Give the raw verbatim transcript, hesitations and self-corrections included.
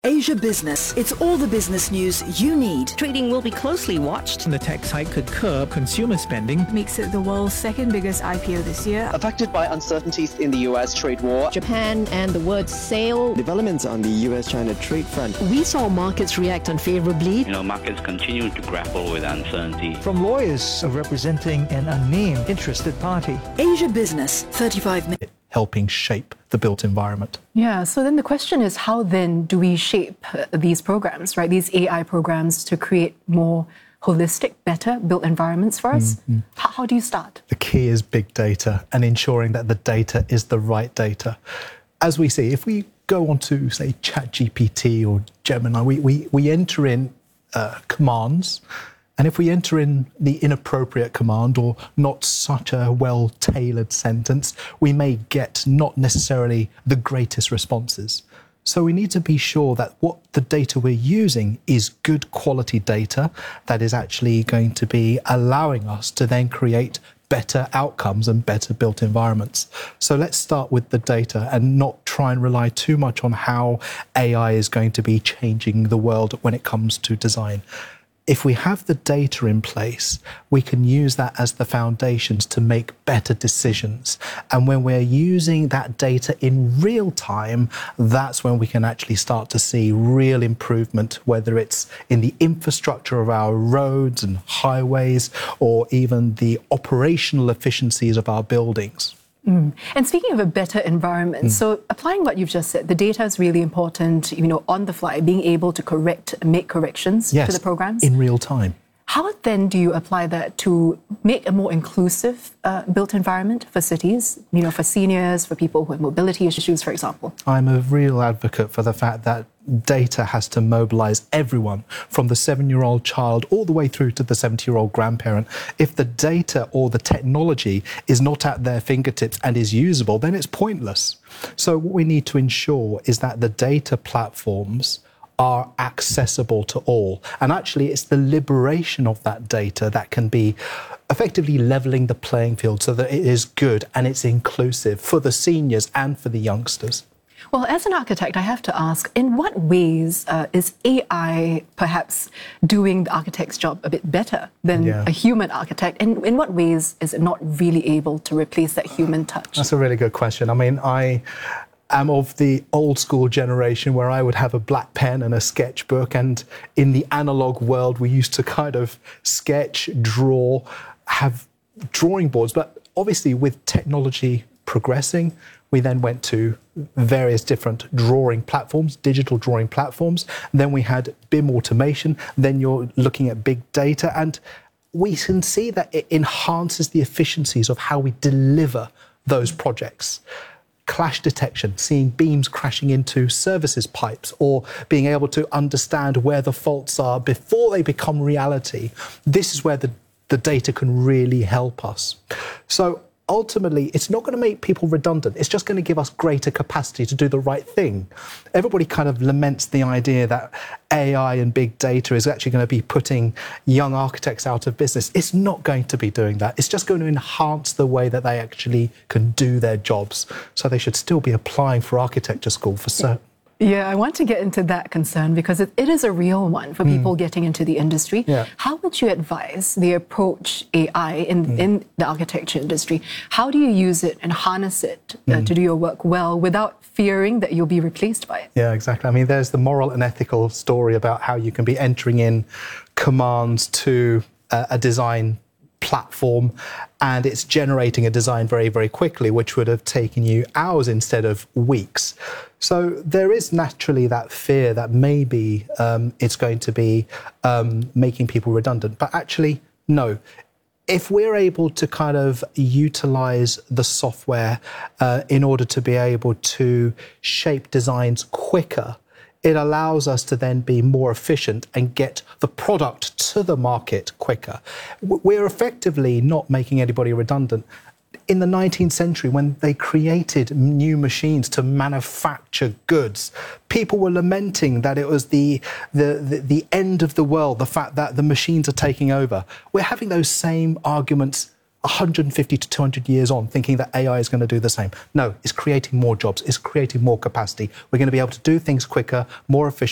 Asia Business. It's all the business news you need. Trading will be closely watched. The tax hike could curb consumer spending. Makes it the world's second biggest I P O this year. Affected by uncertainties in the U S trade war. Japan and the word sale. Developments on the U S China trade front. We saw markets react unfavorably. You know, markets continue to grapple with uncertainty. From lawyers representing an unnamed interested party. Asia Business, thirty-five minutes. Helping shape the built environment. Yeah, so then the question is, how then do we shape uh, these programs, right? These A I programs to create more holistic, better built environments for us? Mm-hmm. How, how do you start? The key is big data and ensuring that the data is the right data. As we see, if we go on to, say, ChatGPT or Gemini, we, we, we enter in uh, commands. And if we enter in the inappropriate command or not such a well-tailored sentence, we may get not necessarily the greatest responses. So we need to be sure that what the data we're using is good quality data that is actually going to be allowing us to then create better outcomes and better built environments. So let's start with the data and not try and rely too much on how A I is going to be changing the world when it comes to design. If we have the data in place, we can use that as the foundations to make better decisions. And when we're using that data in real time, that's when we can actually start to see real improvement, whether it's in the infrastructure of our roads and highways, or even the operational efficiencies of our buildings. Mm. And speaking of a better environment, mm. so applying what you've just said, the data is really important, you know, on the fly, being able to correct, make corrections yes, to the programs. In real time. How then do you apply that to make a more inclusive uh, built environment for cities, you know, for seniors, for people who have mobility issues, for example? I'm a real advocate for the fact that data has to mobilize everyone from the seven-year-old child all the way through to the seventy-year-old grandparent. If the data or the technology is not at their fingertips and is usable, then it's pointless. So what we need to ensure is that the data platforms are accessible to all. And actually, it's the liberation of that data that can be effectively leveling the playing field so that it is good and it's inclusive for the seniors and for the youngsters. Well, as an architect, I have to ask, in what ways uh, is A I perhaps doing the architect's job a bit better than yeah. a human architect? And in what ways is it not really able to replace that human touch? That's a really good question. I mean, I am of the old school generation where I would have a black pen and a sketchbook. And in the analog world, we used to kind of sketch, draw, have drawing boards. But obviously, with technology progressing, we then went to various different drawing platforms, digital drawing platforms. Then we had B I M automation. Then you're looking at big data. And we can see that it enhances the efficiencies of how we deliver those projects. Clash detection, seeing beams crashing into services pipes, or being able to understand where the faults are before they become reality. This is where the, the data can really help us. So ultimately, it's not going to make people redundant. It's just going to give us greater capacity to do the right thing. Everybody kind of laments the idea that A I and big data is actually going to be putting young architects out of business. It's not going to be doing that. It's just going to enhance the way that they actually can do their jobs. So they should still be applying for architecture school for certain. Yeah, I want to get into that concern because it, it is a real one for people mm. getting into the industry. Yeah. How would you advise the approach A I in, mm. in the architecture industry? How do you use it and harness it uh, mm. to do your work well without fearing that you'll be replaced by it? Yeah, exactly. I mean, there's the moral and ethical story about how you can be entering in commands to uh, a design platform and it's generating a design very, very quickly, which would have taken you hours instead of weeks. So there is naturally that fear that maybe um, it's going to be um, making people redundant. But actually, no. If we're able to kind of utilize the software uh, in order to be able to shape designs quicker, it allows us to then be more efficient and get the product to the market quicker. We're effectively not making anybody redundant. In the nineteenth century, when they created new machines to manufacture goods, people were lamenting that it was the, the, the, the end of the world, the fact that the machines are taking over. We're having those same arguments one hundred fifty to two hundred years on, thinking that A I is going to do the same. No, it's creating more jobs, it's creating more capacity. We're going to be able to do things quicker, more efficient.